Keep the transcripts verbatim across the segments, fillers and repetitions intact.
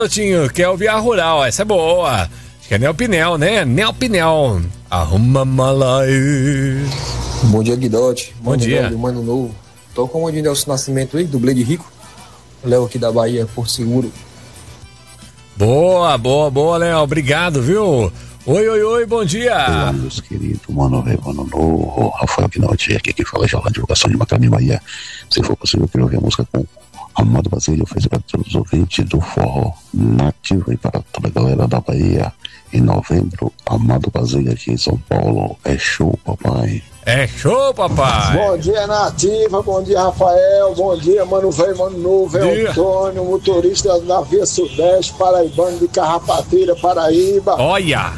Tinho, quer ouvir a rural, essa é boa. Acho que é Neopinel, né? Neopinel. Arruma mala aí. Bom dia, Guidote. Bom dia. Do Mano Novo. Tô com o Nelson Nascimento aí, do Blade Rico. Léo aqui da Bahia, Porto Seguro. Boa, boa, boa, Léo. Obrigado, viu? Oi, oi, oi, bom dia. Olá, meus queridos, mano velho, mano novo. Rafael Guidote, aqui quem fala é Jornal de Divulgação de Macaé, Bahia. Se for possível, eu queria ouvir a música com Amado Basílio, fez para todos os ouvintes do forró nativo e para toda a galera da Bahia. Em novembro, Amado Basílio aqui em São Paulo. É show, papai. É show, papai. Bom dia, Nativa. Bom dia, Rafael. Bom dia, mano velho, mano novo. É Antônio, motorista da Via Sudeste, paraibano de Carrapateira, Paraíba. Olha!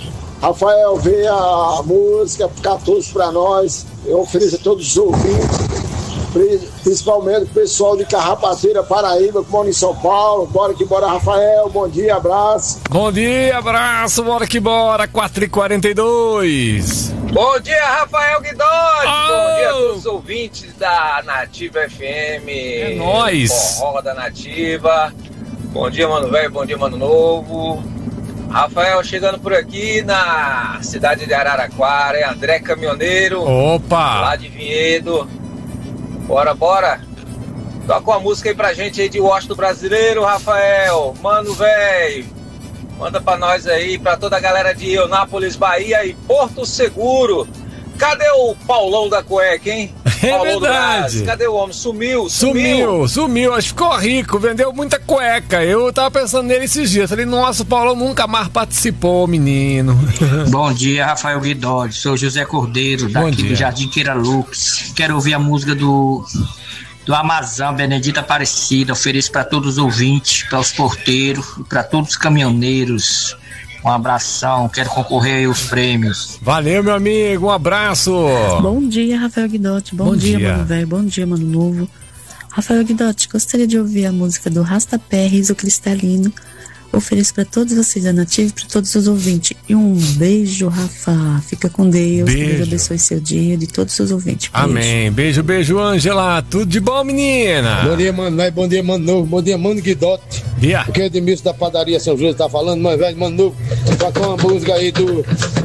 Rafael, vê a música quatorze pra nós. Eu ofereço a todos os ouvintes, principalmente o pessoal de Carrapateira, Paraíba, que mora em São Paulo. Bora que bora, Rafael. Bom dia, abraço. Bom dia, abraço. Bora que bora. quatro e quarenta e dois. Bom dia, Rafael Guidotti. Oh! Bom dia a todos os ouvintes da Nativa F M. É nóis. Forró da Nativa. Bom dia, mano velho. Bom dia, mano novo. Rafael, chegando por aqui na cidade de Araraquara, é André Caminhoneiro. Opa! Lá de Vinhedo. Bora, bora. Toca uma música aí pra gente aí de Washington Brasileiro, Rafael. Mano, velho. Manda pra nós aí, pra toda a galera de Eunápolis, Bahia e Porto Seguro. Cadê o Paulão da cueca, hein? É Paulão verdade. Do Cadê o homem? Sumiu, sumiu. Sumiu, sumiu. Acho que ficou rico, vendeu muita cueca. Eu tava pensando nele esses dias. Falei, nossa, o Paulão nunca mais participou, menino. Bom dia, Rafael Guidotti. Sou José Cordeiro, daqui do Jardim Queira Lux. Quero ouvir a música do... do Amazon, Benedita Aparecida. Ofereço para todos os ouvintes, para os porteiros, para todos os caminhoneiros. Um abração, quero concorrer aí aos prêmios. Valeu, meu amigo, um abraço. Bom dia, Rafael Guidotti. Bom, Bom dia, dia, mano velho. Bom dia, mano novo. Rafael Guidotti, gostaria de ouvir a música do Rastapé, Riso Cristalino. Ofereço para todos vocês da Nativa e para todos os ouvintes. E um beijo, Rafa. Fica com Deus. Beijo. Deus abençoe seu dia de todos os seus ouvintes. Beijo. Amém. Beijo, beijo, Ângela. Tudo de bom, menina? Bom dia, mano. Bom dia, mano novo. Bom dia, mano Guidotti. Dia. O que é Edmilson da padaria São José tá falando, mano velho, mano novo. Toca uma música aí do.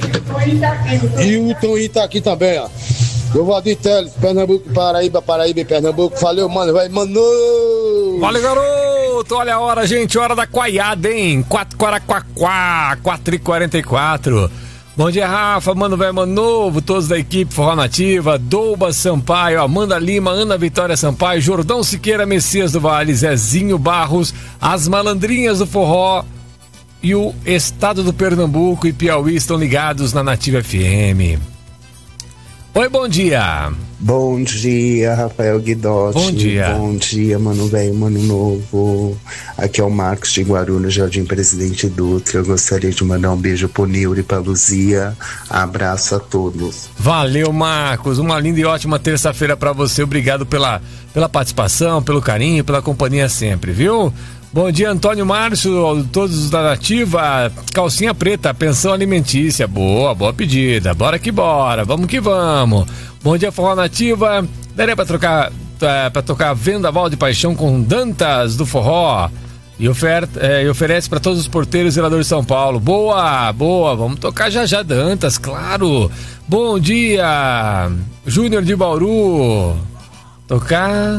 E o Tom tá aqui também, ó. Eu vou de Teles, Pernambuco, Paraíba, Paraíba e Pernambuco. Valeu, mano, vai, mano! Valeu, garoto! Olha a hora, gente, hora da coiada, hein? quatro Quaraquaquá, quatro e quarenta e quatro. Bom dia, Rafa, mano, velho, mano novo, todos da equipe Forró Nativa, Douba Sampaio, Amanda Lima, Ana Vitória Sampaio, Jordão Siqueira, Messias do Vale, Zezinho Barros, as malandrinhas do forró e o estado do Pernambuco e Piauí estão ligados na Nativa F M. Oi, bom dia. Bom dia, Rafael Guidotti. Bom dia. Bom dia, mano velho, mano novo. Aqui é o Marcos de Guarulhos, Jardim Presidente Dutra. Eu gostaria de mandar um beijo pro Nildo e pra Luzia. Abraço a todos. Valeu, Marcos. Uma linda e ótima terça-feira pra você. Obrigado pela, pela participação, pelo carinho, pela companhia sempre, viu? Bom dia, Antônio Márcio, todos da Nativa, calcinha preta, pensão alimentícia, boa, boa pedida, bora que bora, vamos que vamos. Bom dia, Forró Nativa, daria pra trocar, é, pra tocar Vendaval de Paixão com Dantas do Forró e, ofer, é, e oferece pra todos os porteiros e zeladores de São Paulo, boa, boa, vamos tocar já já Dantas, claro. Bom dia, Júnior de Bauru, tocar...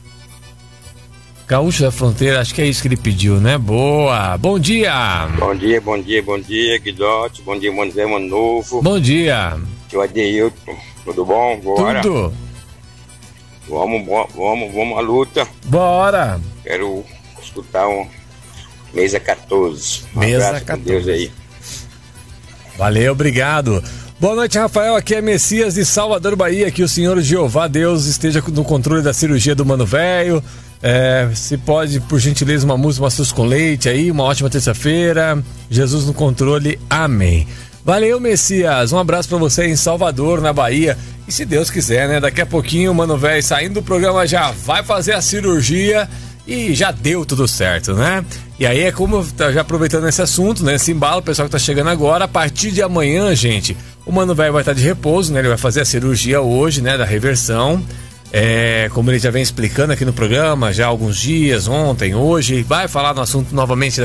Gaúcho da Fronteira, acho que é isso que ele pediu, né? Boa! Bom dia! Bom dia, bom dia, bom dia, Guidotti. Bom dia, mano velho, mano novo. Bom dia! Eu Adeilton, tudo bom? Bora! Tudo! Vamos, vamos, vamos à luta! Bora! Quero escutar um Mesa quatorze. Um Mesa abraço quatorze. com Deus aí. Valeu, obrigado! Boa noite, Rafael. Aqui é Messias de Salvador, Bahia. Que o Senhor Jeová Deus esteja no controle da cirurgia do Mano Velho. É, se pode, por gentileza, uma música Maçãs com Leite aí. Uma ótima terça-feira. Jesus no controle. Amém. Valeu, Messias. Um abraço pra você em Salvador, na Bahia. E se Deus quiser, né? Daqui a pouquinho o Mano Velho saindo do programa já vai fazer a cirurgia. E já deu tudo certo, né? E aí é como, já aproveitando esse assunto, né? Esse embalo, o pessoal que tá chegando agora, a partir de amanhã, gente, o Mano Velho vai estar de repouso, né? Ele vai fazer a cirurgia hoje, né? Da reversão. É, como ele já vem explicando aqui no programa, já há alguns dias, ontem, hoje, vai falar no assunto novamente